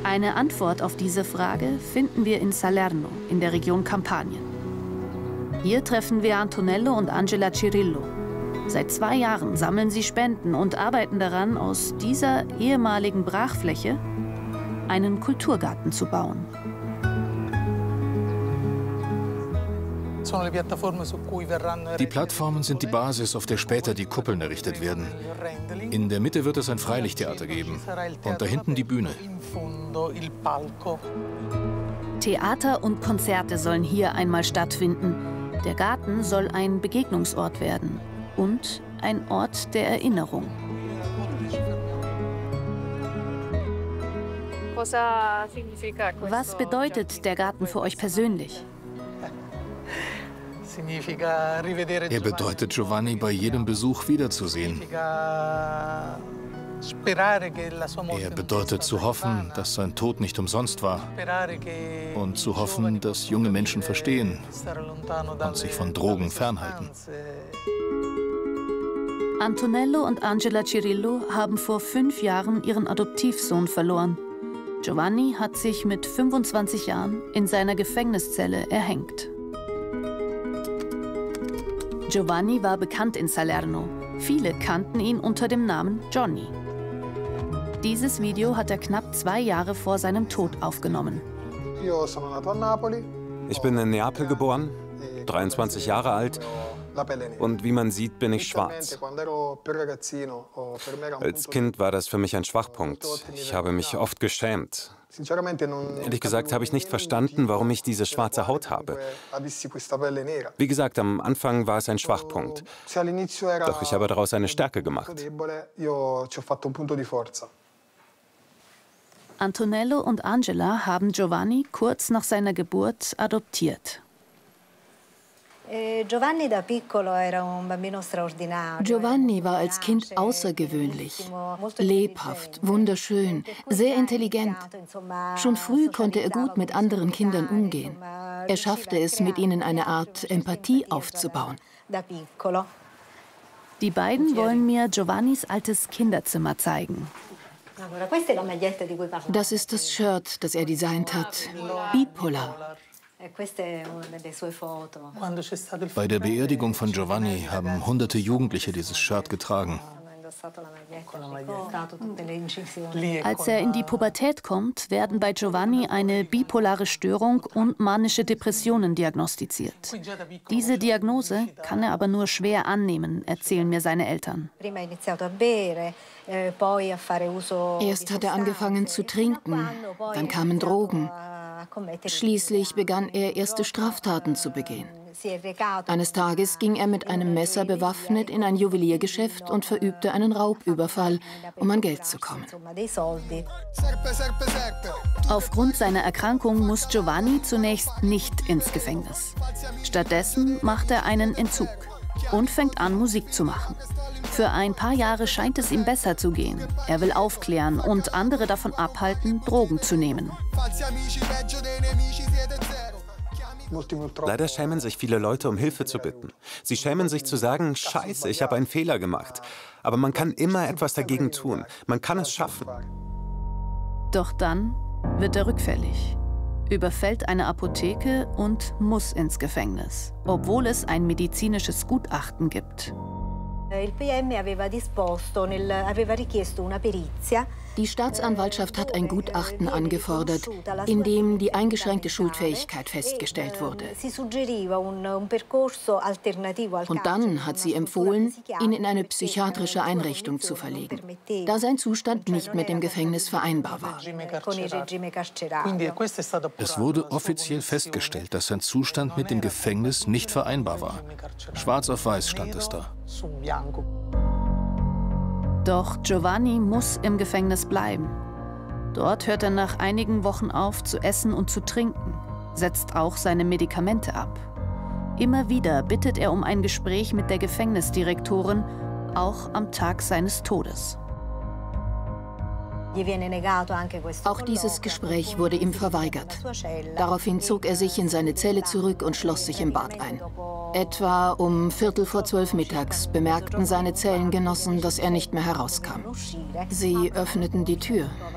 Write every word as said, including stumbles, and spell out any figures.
Eine Antwort auf diese Frage finden wir in Salerno, in der Region Kampanien. Hier treffen wir Antonello und Angela Cirillo. Seit zwei Jahren sammeln sie Spenden und arbeiten daran, aus dieser ehemaligen Brachfläche einen Kulturgarten zu bauen. Die Plattformen sind die Basis, auf der später die Kuppeln errichtet werden. In der Mitte wird es ein Freilichttheater geben und da hinten die Bühne. Theater und Konzerte sollen hier einmal stattfinden. Der Garten soll ein Begegnungsort werden und ein Ort der Erinnerung. Was bedeutet der Garten für euch persönlich? Er bedeutet, Giovanni bei jedem Besuch wiederzusehen. Er bedeutet zu hoffen, dass sein Tod nicht umsonst war. Und zu hoffen, dass junge Menschen verstehen und sich von Drogen fernhalten. Antonello und Angela Cirillo haben vor fünf Jahren ihren Adoptivsohn verloren. Giovanni hat sich mit fünfundzwanzig Jahren in seiner Gefängniszelle erhängt. Giovanni war bekannt in Salerno. Viele kannten ihn unter dem Namen Johnny. Dieses Video hat er knapp zwei Jahre vor seinem Tod aufgenommen. Ich bin in Neapel geboren, dreiundzwanzig Jahre alt. Und wie man sieht, bin ich schwarz. Als Kind war das für mich ein Schwachpunkt. Ich habe mich oft geschämt. Ehrlich gesagt habe ich nicht verstanden, warum ich diese schwarze Haut habe. Wie gesagt, am Anfang war es ein Schwachpunkt. Doch ich habe daraus eine Stärke gemacht. Antonello und Angela haben Giovanni kurz nach seiner Geburt adoptiert. Giovanni war als Kind außergewöhnlich, lebhaft, wunderschön, sehr intelligent. Schon früh konnte er gut mit anderen Kindern umgehen. Er schaffte es, mit ihnen eine Art Empathie aufzubauen. Die beiden wollen mir Giovannis altes Kinderzimmer zeigen. Das ist das Shirt, das er designt hat. Bipolar. Bei der Beerdigung von Giovanni haben hunderte Jugendliche dieses Shirt getragen. Als er in die Pubertät kommt, werden bei Giovanni eine bipolare Störung und manische Depressionen diagnostiziert. Diese Diagnose kann er aber nur schwer annehmen, erzählen mir seine Eltern. Erst hat er angefangen zu trinken, dann kamen Drogen. Schließlich begann er, erste Straftaten zu begehen. Eines Tages ging er mit einem Messer bewaffnet in ein Juweliergeschäft und verübte einen Raubüberfall, um an Geld zu kommen. Aufgrund seiner Erkrankung muss Giovanni zunächst nicht ins Gefängnis. Stattdessen macht er einen Entzug und fängt an, Musik zu machen. Für ein paar Jahre scheint es ihm besser zu gehen. Er will aufklären und andere davon abhalten, Drogen zu nehmen. Leider schämen sich viele Leute, um Hilfe zu bitten. Sie schämen sich zu sagen, Scheiße, ich habe einen Fehler gemacht. Aber man kann immer etwas dagegen tun. Man kann es schaffen. Doch dann wird er rückfällig, überfällt eine Apotheke und muss ins Gefängnis, obwohl es ein medizinisches Gutachten gibt. Die Staatsanwaltschaft hat ein Gutachten angefordert, in dem die eingeschränkte Schuldfähigkeit festgestellt wurde. Und dann hat sie empfohlen, ihn in eine psychiatrische Einrichtung zu verlegen, da sein Zustand nicht mit dem Gefängnis vereinbar war. Es wurde offiziell festgestellt, dass sein Zustand mit dem Gefängnis nicht vereinbar war. Schwarz auf weiß stand es da. Doch Giovanni muss im Gefängnis bleiben. Dort hört er nach einigen Wochen auf, zu essen und zu trinken, setzt auch seine Medikamente ab. Immer wieder bittet er um ein Gespräch mit der Gefängnisdirektorin, auch am Tag seines Todes. Auch dieses Gespräch wurde ihm verweigert. Daraufhin zog er sich in seine Zelle zurück und schloss sich im Bad ein. Etwa um Viertel vor zwölf mittags bemerkten seine Zellengenossen, dass er nicht mehr herauskam. Sie öffneten die Tür.